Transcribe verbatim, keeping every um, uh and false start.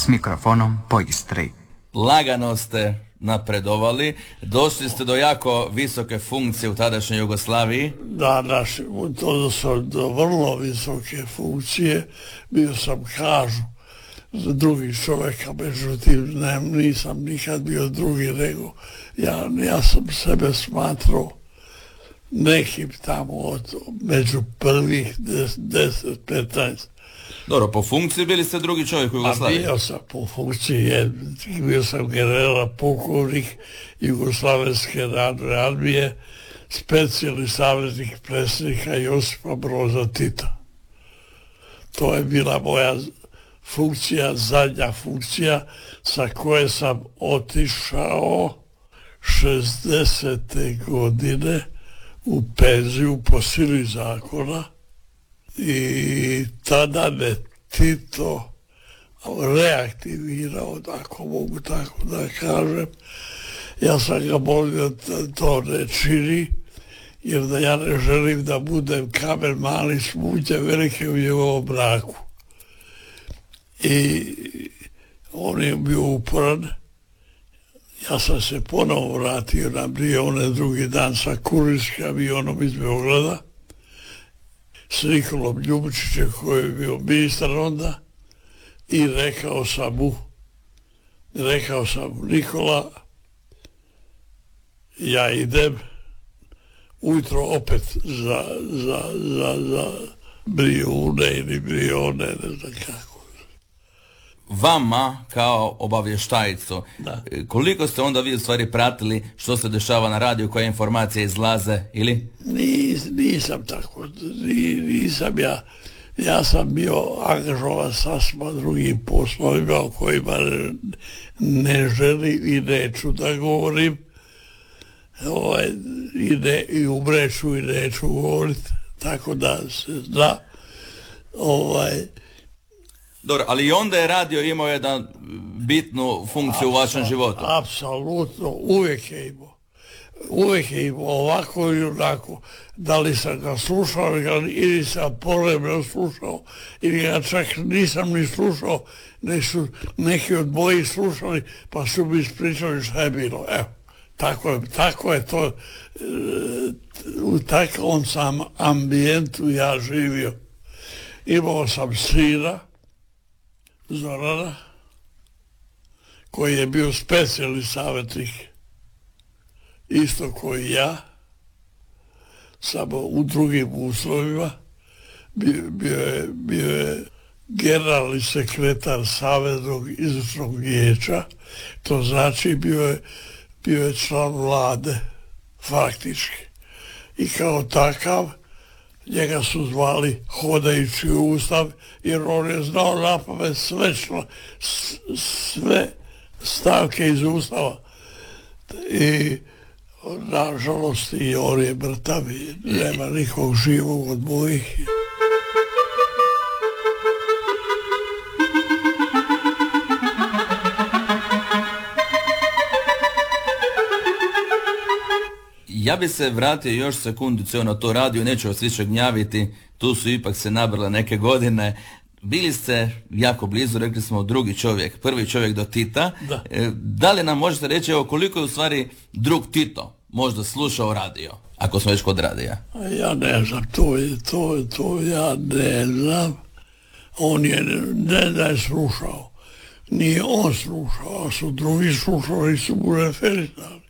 s mikrofonom po Istri. Lagano ste napredovali, došli ste do jako visoke funkcije u tadašnjoj Jugoslaviji. Da, naš, to su do vrlo visoke funkcije, bio sam kažu za drugih čovjeka, međutim ne, nisam nikad bio drugi nego ja, ja sam sebe smatrao nekim tamo od među prvih deset, petnaest. Dobro, po funkciji bili ste drugi čovjek u Jugoslaviji. A bio sam po funkciji, bio sam generala pukovnik Jugoslavenske narodne armije, specijalni savjetnik predsjednika Josipa Broza Tita. To je bila moja funkcija, zadnja funkcija sa koje sam otišao šezdesete godine u penziju po sili zakona i tada me Tito reaktivirao, ako mogu tako da kažem. Ja sam ga molio da to ne čini, jer da ja ne želim da budem kamen mali smuđe velike u njegovom braku. I on je bio uporan. Ja sam se ponovo vratio na Brione drugi dan sa kurirskim avionom iz Beograda s Nikolom Ljubičićem koji je bio ministar onda i rekao sam mu, rekao sam mu, Nikola, ja idem ujutro opet za, za, za, za Brione ili Brione, ne znam kako. Vama kao obavještajcu, Da. koliko ste onda vi u stvari pratili što se dešava na radiju, koje informacije izlaze, ili? Nis, nisam tako, nisam ja, ja sam bio angažovan sasma drugim poslovima o kojima ne, ne želim i neću da govorim, ovaj, i, ne, i umreću i neću govoriti, tako da se zna, ovaj, Dobro, ali i onda je radio imao jedan bitnu funkciju u vašem životu. Apsolutno, uvijek je imao. Uvijek je imao ovako ili onako. Da li sam ga slušao ili sam povremeno slušao ili ga čak nisam ni slušao, ne su neki od mojih slušali pa su mi ispričali šta je bilo. Evo, tako je, tako je to, u takvom sam ambijentu ja živio. Imao sam sina, Zorana, koji je bio specijalni savjetnik, isto koji ja, samo u drugim uslovima. Bio, bio, je, bio je generalni sekretar Saveznog izvršnog vijeća, to znači bio je, bio je član vlade, faktički. I kao takav, njega su zvali hodajući ustav, jer on je znao napamet sve, sve stavke iz ustava. I nažalost i on je mrtav i nema nikog živog od mojih. Ja bi se vratio još sekundicu na to radio, neću vas više gnjaviti, tu su ipak se nabrale neke godine. Bili ste jako blizu, rekli smo drugi čovjek, prvi čovjek do Tita. Da. Da li nam možete reći evo, koliko je u stvari drug Tito možda slušao radio, ako smo već kod radija? Ja ne znam, to je, to je, to ja ne znam. On je ne da je slušao. Nije on slušao, a su drugi slušali, su mu referirali.